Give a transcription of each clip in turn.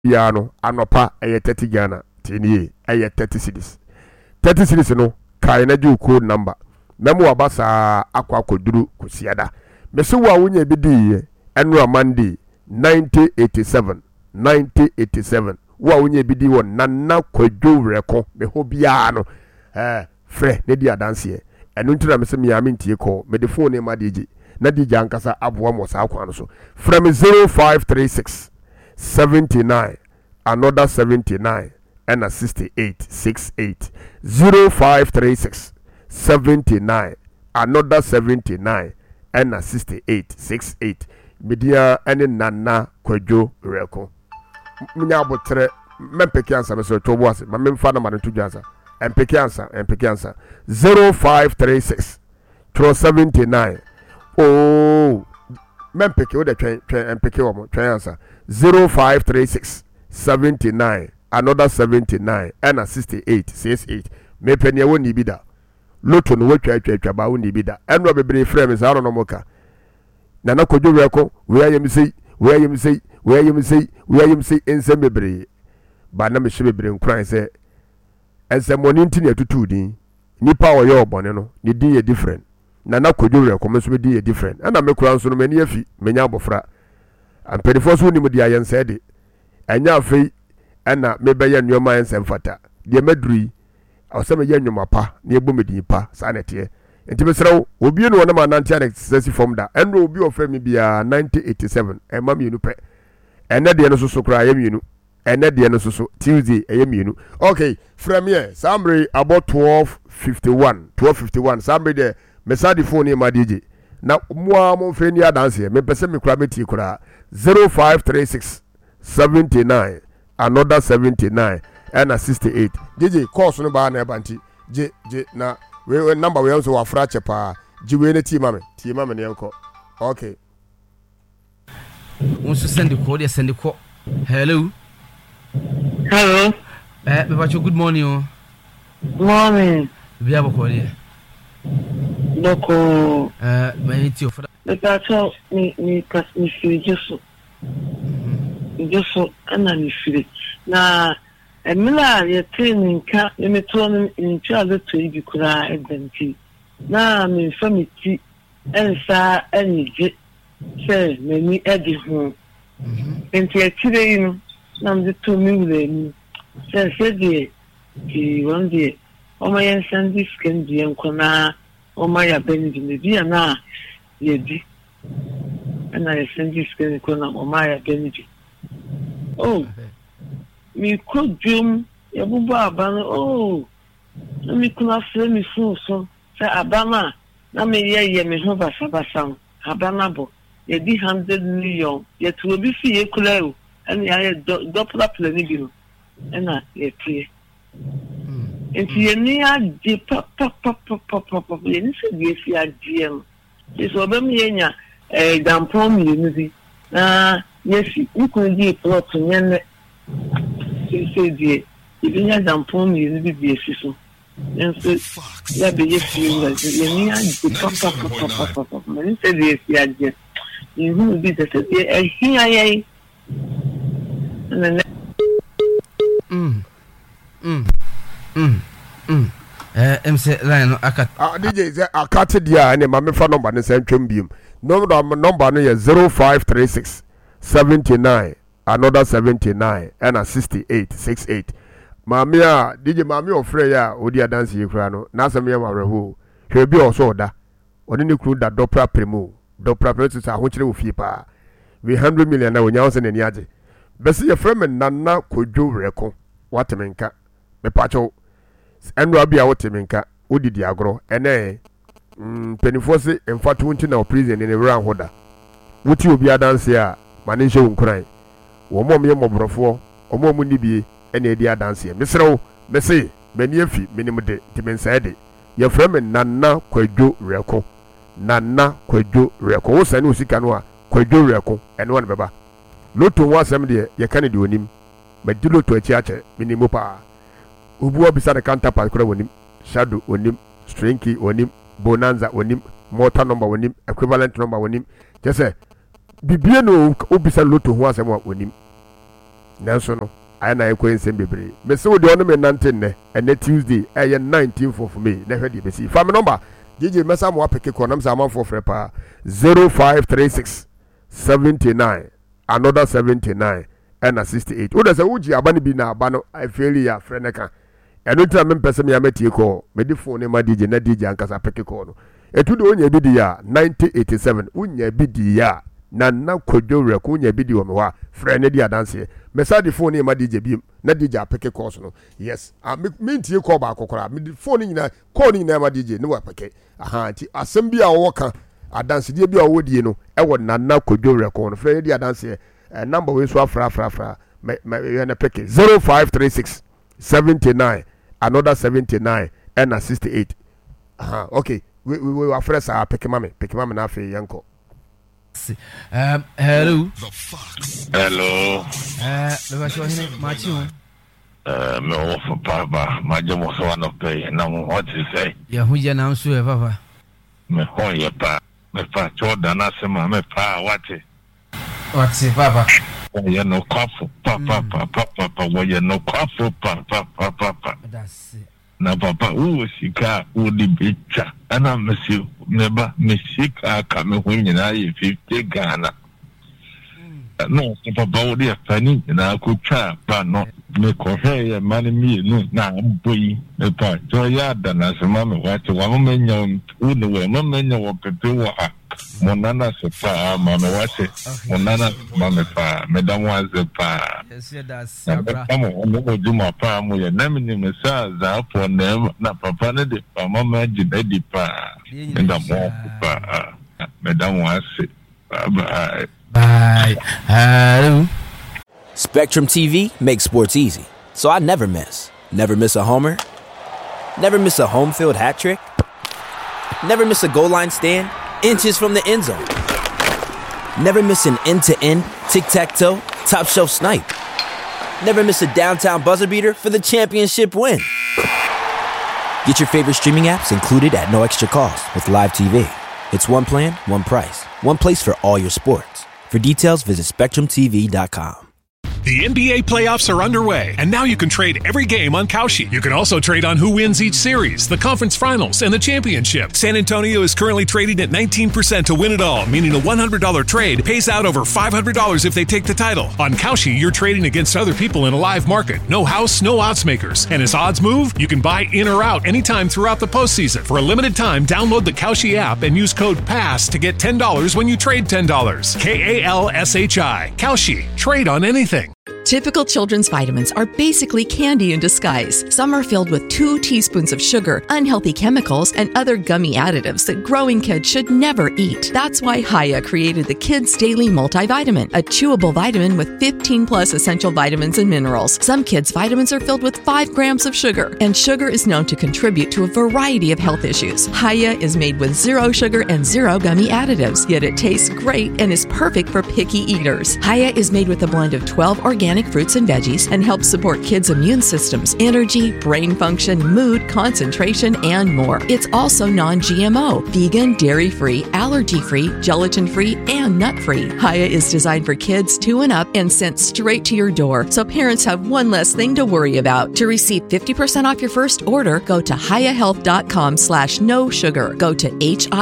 Yano anopa eye 30 Ghana tini eye 30 cities 30 cities no kai na ju code number memo abasa akwa koduru kusiada mese wa wonye bidi enu amandi 1987 wa wonye bidi won nana kwadwo reko me ho bia no frɛ ne di adanse enu ntura mese me ya mentie call me de phone ma DJ na DJ ankasa aboa mo sa akwa no so from 0536 79 another 79 and a 68 0536 79 another 79 and a 68 media any nana kwadwo reko minya abotre mempeke ansa me so to boase ma memfa na ma to dwansa empeke ansa 0536 79 oh mempeke o de twen empeke wo mo twen ansa 0536 79 another 79 and a 68 me penia woni bi da loto no watwa ba woni bi da eno bebre frame za no moka nana kodwo reko we ayem sei ensem bebre ba na me hye bebre nkran se ensemoni ntini atutu din nipa wo ye obone no ni din ye different nana kodwo reko me so be din ye different ana me kura nso no mani afi menya abofra ampedifo so ni mu dia yense de anya afei ana mebɛyɛ nneɔma ensem fata de maduri awsɛm yɛ nnwoma pa na ebɔ medin pa saa nete enti mesrɛw obi no wona ma nante anex sesi form da ɛno obi ofrɛ me bia 1987 ɛma mienu pɛ ɛnɛ de no so kra yɛ mienu ɛnɛ de no so Tuesday ɛyɛ mienu okay frɛ me samre about 1251 samre de mesadi phone ma DJ na moa mo mfɛ ni adanse me pɛsɛ me kra meti kra 0536 79 another 79 and a 68 DJ course no ba na banti je na we number we also wafra chepa ji we ne team mame ne enko okay onso send the call hello be bacho good morning morning bi aboko de doko my ti ofra be bacho ni kas ni fijeso just ana ni firi na emila ye training ka me to no ntia le to ibi kura edenti na me famity ensa enije se meni edi ho enti akire yi no na me to mi wure ni se de ki one day o ma yen sandi skin di enko na o ma ya beni di bi na ye di ana ye sandi skin ko na o ma ya beni di oh mi kodum ya bubu abana oh na mi kuna fle mi so say abana na me ye me ho basa abana bo ye di 100 million ye to bi fi ye kula o ani ya double plan ni bi no na ye pray enti ye ni adi pa ye ni se bi fi adi em so be mi ye nya dampon mi ni bi na yes, you could be plot to Yen. Say, dear, if you had done for me, you'd be a sister. And so, that be yes, you like the papa. Man said, yes, yeah, you will be the here I am. Say, Lion, I cut. DJ, I cut it, yeah, and my phone number is sent beam. Number is 0536 79 another 79 and a 68 mamia DJ mami ofre ya odi adanse yekura no na asem ya mareho hwe bi oso da oni ne kru da dopra premo to ahokire ofie pa we 100 million na onya wose nani age bese ye frame nana kodwo reko watemenka me pacho enu abia watemenka odidi agro ene penifo se emfatu nti na prison ne ran hoda wuti obi adanse a mane nche wonkuran wo mom ye mobrofo omom nibie ene edi adanse mesrew mese mani afi minim de timensa de ye frame nana kwadwo reko wo sane osika no a kwadwo reko ene won beba loto ho asem de ye kan de onim madi loto achi ache minim pa obu obisa de counterpart kura wonim shadow onim stringy onim bonanza onim motor number onim equivalent number onim just say bibie no obisa loto ho asem a onim nanso no ayɛ na ɛkɔ nsɛm bebree mɛsɛ wo deɛ ɔno me nante nnɛ ɛnɛ Tuesday ɛyɛ 19th of May na hwɛ deɛ bɛsi fa me number gye mɛsa mo apeke kɔ nam sɛ amanfoɔ frɛ paa 0536 79 another 79 ɛna 68 wo dɛ sɛ wogye aba no bi na aba no afeeli yɛ afrɛ ne ka ɛno nti na mempɛ sɛ meyɛmatie kɔɔ mede phone ma DJ na DJ ankasa peke kɔɔ no ɛtu de wonya bi di a 9087 wonya bi di a na kwadwo werɛ ko wonya bi di wɔ me hɔ a frɛ ne di adanseɛ mɛsa de phone ma DJ bi na DJ apeke kɔɔ so no yes mentie kɔɔ baako koraa mede phone nyinaa kɔɔ no nyinaa ma DJ ne wapeke nti asɛm bi a wɔwɔ ka adansedeɛ bi a wɔwɔ die no ɛwɔ nana kwadwo werɛ kɔɔ no frɛ ne di adanseɛ number wei so afra yɛ ne peke 0536 79 another 79 and 68 okay we were fresh pick mama na fe yanko hello hello beba so hine machi me wo for papa ma je mo so one of pay na mo what you say ya hu je na nso e papa me ho ye pa me pa choda na se ma me pa what papa ye no kwafu papa wo ye no kwafu papa that's it na papa wo sika wo di becha ana mesi neba mesika ka me ho nyina ye 50 Ghana no papa wo di afani na ko twa pa no me ko he ye mani mi no na boyi me pa jo ya da na se ma me wa te wa me nya wo ne we me nya wo pete wo ha monana se pa ma me wa te monana ma me pa me da mo aze pa yes da sabra mo juma pa mo ye na me ni me sa za po na papa ne de pa mama ji na di pa me da mo pa me da mo ase bye hello Spectrum TV makes sports easy, so I never miss. Never miss a homer. Never miss a home field hat trick. Never miss a goal line stand. Inches from the end zone. Never miss an end-to-end, tic-tac-toe, top-shelf snipe. Never miss a downtown buzzer beater for the championship win. Get your favorite streaming apps included at no extra cost with Live TV. It's one plan, one price. One place for all your sports. For details, visit SpectrumTV.com. The NBA playoffs are underway, and now you can trade every game on Kalshi. You can also trade on who wins each series, the conference finals, and the championship. San Antonio is currently trading at 19% to win it all, meaning a $100 trade pays out over $500 if they take the title. On Kalshi, you're trading against other people in a live market. No house, no odds makers. And as odds move, you can buy in or out anytime throughout the postseason. For a limited time, download the Kalshi app and use code PASS to get $10 when you trade $10. KALSHI. Kalshi. Trade on anything. Typical children's vitamins are basically candy in disguise. Some are filled with 2 teaspoons of sugar, unhealthy chemicals, and other gummy additives that growing kids should never eat. That's why Hiya created the Kids Daily Multivitamin, a chewable vitamin with 15 plus essential vitamins and minerals. Some kids' vitamins are filled with 5 grams of sugar, and sugar is known to contribute to a variety of health issues. Hiya is made with 0 sugar and 0 gummy additives, yet it tastes great and is perfect for picky eaters. Hiya is made with a blend of 12 organic fruits and veggies and helps support kids' immune systems, energy, brain function, mood, concentration, and more. It's also non-GMO, vegan, dairy-free, allergy-free, gelatin-free, and nut-free. Hiya is designed for kids 2 and up and sent straight to your door, so parents have one less thing to worry about. To receive 50% off your first order, go to hiyahealth.com/no sugar. Go to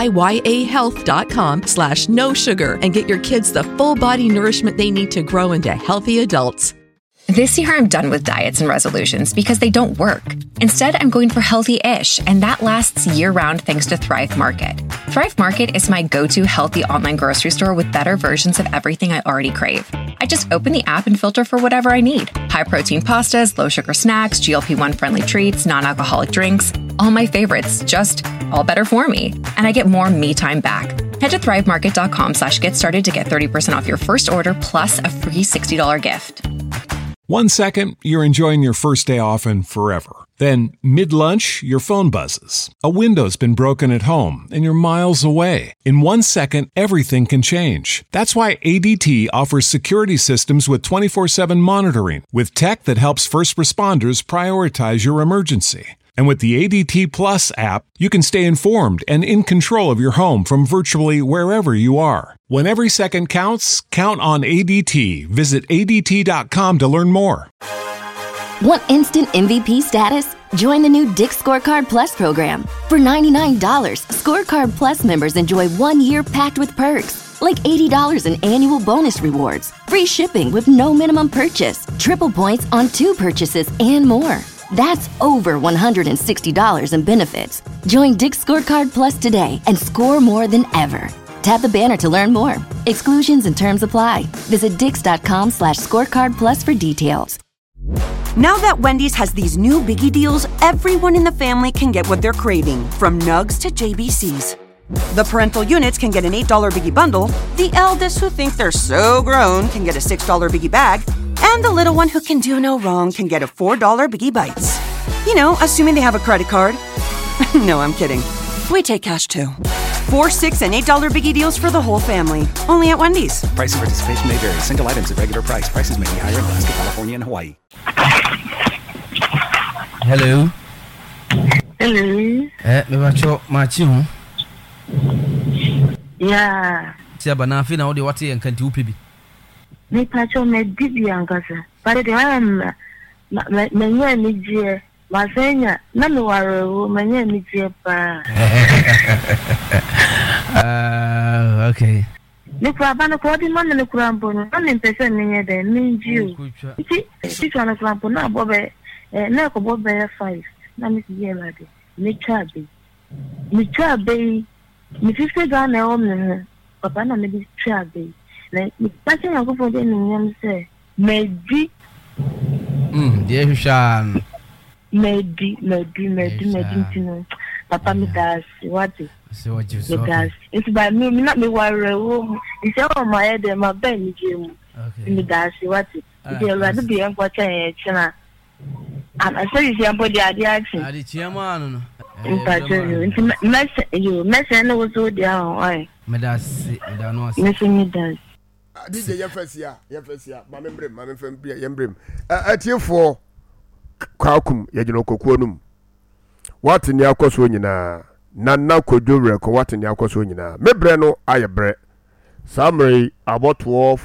hiyahealth.com/no sugar and get your kids the full body nourishment they need to grow into healthy adults. This year, I'm done with diets and resolutions because they don't work. Instead, I'm going for healthy-ish, and that lasts year-round thanks to Thrive Market. Thrive Market is my go-to healthy online grocery store with better versions of everything I already crave. I just open the app and filter for whatever I need. High-protein pastas, low-sugar snacks, GLP-1-friendly treats, non-alcoholic drinks. All my favorites, just all better for me. And I get more me time back. Head to thrivemarket.com/get started to get 30% off your first order plus a free $60 gift. 1 second, you're enjoying your first day off and forever. Then, mid-lunch, your phone buzzes. A window's been broken at home, and you're miles away. In 1 second, everything can change. That's why ADT offers security systems with 24/7 monitoring, with tech that helps first responders prioritize your emergency. And with the ADT Plus app, you can stay informed and in control of your home from virtually wherever you are. When every second counts, count on ADT. Visit ADT.com to learn more. Want instant MVP status? Join the new Dick's Scorecard Plus program. For $99, Scorecard Plus members enjoy 1 year packed with perks, like $80 in annual bonus rewards, free shipping with no minimum purchase, triple points on 2 purchases, and more. That's over $160 in benefits. Join Dick's Scorecard Plus today and score more than ever. Tap the banner to learn more. Exclusions and terms apply. Visit dix.com/scorecardplus for details. Now that Wendy's has these new biggie deals, everyone in the family can get what they're craving, from nugs to JBCs. The parental units can get an $8 biggie bundle, the eldest who think they're so grown can get a $6 biggie bag, and the little one who can do no wrong can get a $4 biggie bites. You know, assuming they have a credit card. No, I'm kidding. We take cash too. 4, $6, and $8 biggie deals for the whole family. Only at Wendy's. Price and participation may vary. Single items at regular price. Prices may be higher in Alaska, California, and Hawaii. Hello. Hello. Me bacho machi ho. Yeah. Tia bana fi na wo de wate en kanti upebi. Me pacho me bibi angasa. But the am me ni je. Masenya na me waro me ni je pa. Okay. Ne kwa bana ko di man ne kura mpo no na me pese ne de ni ji o. Ti twa na kura mpo na bobe na ko bobe 5 na me ye la de. Me chabe. Me 50 Ghana o me papa na me bi chabe. Na me pese na ko fo de ni nyam se me di Dear Hushan. Maybe tino. Papa me does what is so what you saw. It's by me not me worry. It's all my head and my belly gym. Okay. Me does what is. They rather be important. And I say you see about the idea. I did chairman. In fact, you mess and was so down. Why? Me does. I don't know. Me does. DJ Yefesia, Mamma from Yembrim. At you for Kaukum, Yajino Kokunum. What in Yakoswinina? Nana could do record what in Yakoswinina. Mebreno, I bre. Summary about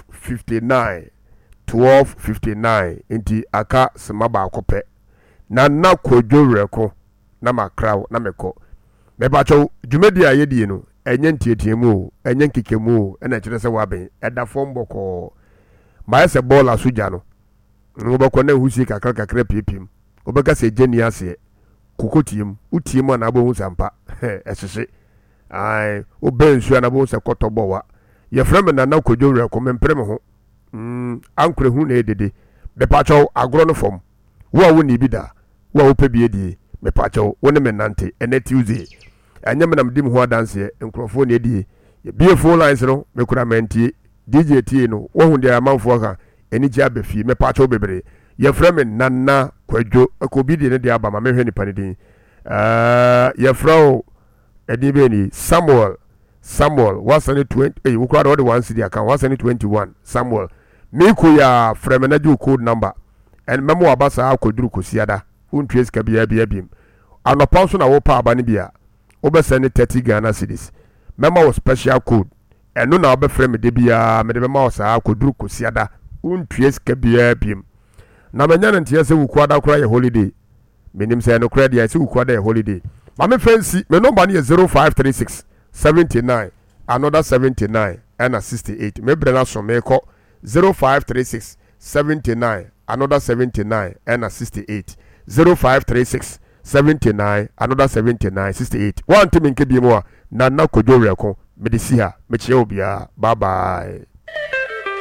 12:59 inti aka semaba kope. Nana could do record. Nama crow, Nameko. Mebacho, Jumedia Yedino. Enyen tietiemu enyen kikemu ena kire se waben eda form boko ma ese ball asuja no ngobako na husi kakra pipim obeka se jeni ase kokotiem utiem na abo hu sampa esese ai obensu na abo se kotobo wa ye frem na kodwo re ko memprem ho ankure hu na edede be pacho agro no form wo a wo ni bi da wo a wo pebie die me pacho wo ne menante ene Tuesday anyam na mdim ho dance nkrofo ne die bie phone lines no me kura menti DJ tie no wo hu dia amanfo ka eni gya befi me pacho bebre ye frame nana kwadwo akobi die ne dia aba ma me hwe ni panidin ye fro edi be ni Samuel wasani 20 wo kura do one city account wasani 21 Samuel me ku ya frame na ju code number en memo abasa akoduru kosiada untwes ka bia bim anopa so na wo pa aba ne bia obesene 30 Ghana cedis mema wo special code eno na obeframe de bia me de mema wo saa koduru kosiada untwes ka bia bim na menya ntia se wukwada kura ye holiday menim se no kura dia se wukwada ye holiday ma me fancy me number ne 0536 79 another 79 and 68 me brela so me ko 0536 79 another 79 and 68 0536 79 another 79 68 one team in kebi mo na kodwo rekon medisia me chie obia bye bye.